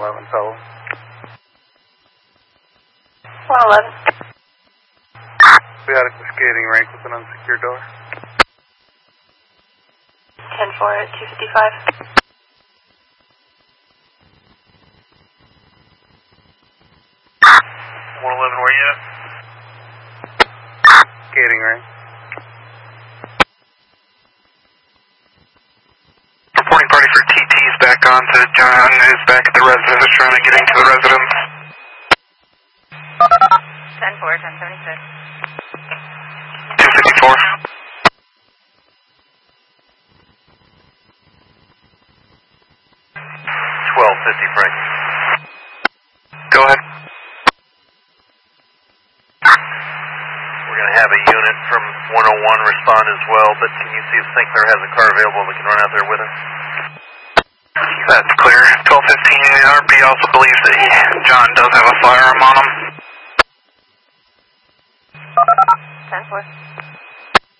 11 fellow. 111. We had a skating rink with an unsecured door. 10-4 at 255. 111, where you at? Skating rink. Reporting party for TT's back on to John is back at the residence, trying to get into the residence. 10-4, 1076. 254. 1250, Frank. Go ahead. We're going to have a unit from 101 respond as well, but can you see if St. Clair has a car available that can run out there with us? That's clear. 1215. RP also believes that John does have a firearm on him. 10-4.